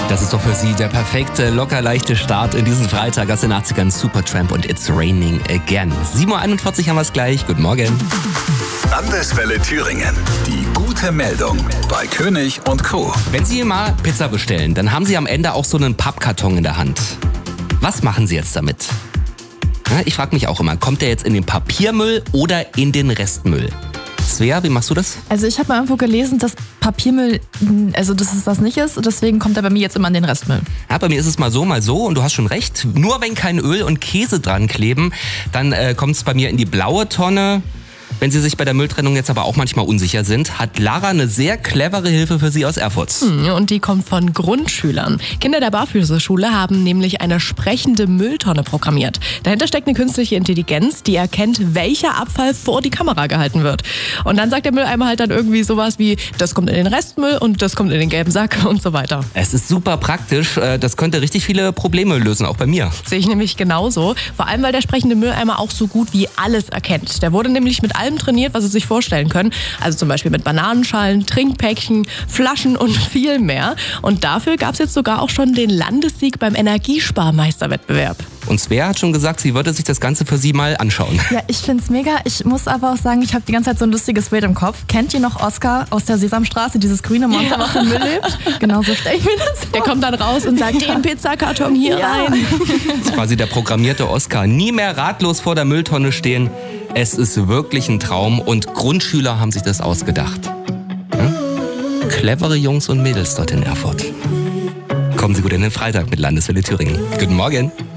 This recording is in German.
Das ist doch für Sie der perfekte, locker leichte Start in diesen Freitag aus den 80ern. Supertramp und It's Raining Again. 7.41 Uhr haben wir es gleich. Guten Morgen. Landeswelle Thüringen. Die gute Meldung bei König und Co. Wenn Sie mal Pizza bestellen, dann haben Sie am Ende auch so einen Pappkarton in der Hand. Was machen Sie jetzt damit? Ja, ich frage mich auch immer, kommt der jetzt in den Papiermüll oder in den Restmüll? Svea, wie machst du das? Also ich habe mal irgendwo gelesen, dass Papiermüll, dass es das nicht ist. Deswegen kommt er bei mir jetzt immer in den Restmüll. Ja, bei mir ist es mal so und du hast schon recht. Nur wenn kein Öl und Käse dran kleben, dann kommt es bei mir in die blaue Tonne. Wenn Sie sich bei der Mülltrennung jetzt aber auch manchmal unsicher sind, hat Lara eine sehr clevere Hilfe für Sie aus Erfurt. Und die kommt von Grundschülern. Kinder der Barfüßerschule haben nämlich eine sprechende Mülltonne programmiert. Dahinter steckt eine künstliche Intelligenz, die erkennt, welcher Abfall vor die Kamera gehalten wird. Und dann sagt der Mülleimer halt dann irgendwie sowas wie, das kommt in den Restmüll und das kommt in den gelben Sack und so weiter. Es ist super praktisch. Das könnte richtig viele Probleme lösen, auch bei mir. Sehe ich nämlich genauso. Vor allem, weil der sprechende Mülleimer auch so gut wie alles erkennt. Der wurde nämlich mit allem trainiert, was Sie sich vorstellen können. Also zum Beispiel mit Bananenschalen, Trinkpäckchen, Flaschen und viel mehr. Und dafür gab es jetzt sogar auch schon den Landessieg beim Energiesparmeisterwettbewerb. Und Svea hat schon gesagt, sie würde sich das Ganze für Sie mal anschauen. Ja, ich find's mega. Ich muss aber auch sagen, ich habe die ganze Zeit so ein lustiges Bild im Kopf. Kennt ihr noch Oskar aus der Sesamstraße, dieses grüne Monster, was im Müll lebt? Genau so stelle ich mir das vor. Der kommt dann raus und sagt, den Pizzakarton hier rein. Das ist quasi der programmierte Oskar. Nie mehr ratlos vor der Mülltonne stehen. Es ist wirklich ein Traum und Grundschüler haben sich das ausgedacht. Clevere Jungs und Mädels dort in Erfurt. Kommen Sie gut in den Freitag mit Landeswelle Thüringen. Guten Morgen.